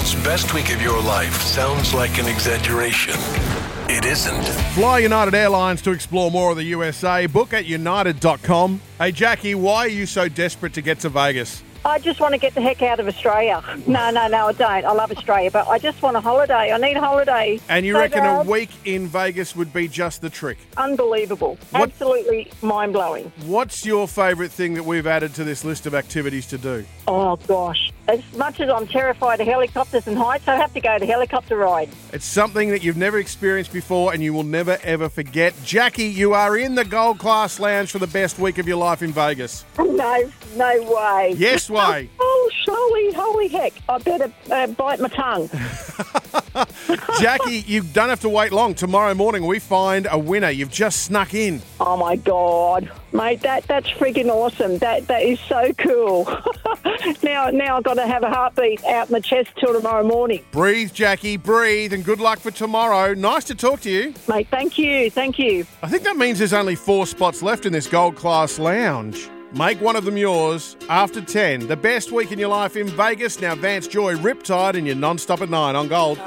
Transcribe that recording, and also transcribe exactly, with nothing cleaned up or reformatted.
Gold's best week of your life sounds like an exaggeration. It isn't. Fly United Airlines to explore more of the U S A. Book at united dot com. Hey, Jackie, why are you so desperate to get to Vegas? I just want to get the heck out of Australia. No, no, no, I don't. I love Australia, but I just want a holiday. I need a holiday. And you So reckon a bad. week in Vegas would be just the trick? Unbelievable. What- Absolutely mind-blowing. What's your favourite thing that we've added to this list of activities to do? Oh, gosh. As much as I'm terrified of helicopters and heights, I have to go the helicopter ride. It's something that you've never experienced before and you will never, ever forget. Jackie, you are in the Gold Class Lounge for the best week of your life in Vegas. No, no way. Yes way. Oh, holy, holy heck. I better uh, bite my tongue. Jackie, you don't have to wait long. Tomorrow morning we find a winner. You've just snuck in. Oh, my God. Mate, that that's freaking awesome. That That is so cool. now, now I've got to have a heartbeat out in the chest till tomorrow morning. Breathe, Jackie, breathe, and good luck for tomorrow. Nice to talk to you. Mate, thank you, thank you. I think that means there's only four spots left in this Gold Class Lounge. Make one of them yours after ten. The best week in your life in Vegas. Now Vance Joy, Riptide, and you're non-stop at nine on Gold.